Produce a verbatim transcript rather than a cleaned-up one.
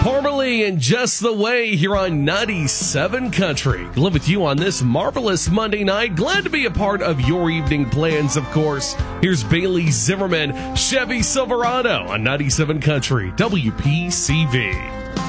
Formerly and Just the Way here on ninety-seven Country. Glad with you on this marvelous Monday night. Glad to be a part of your evening plans, of course. Here's Bailey Zimmerman, Chevy Silverado on ninety-seven Country, W P C V.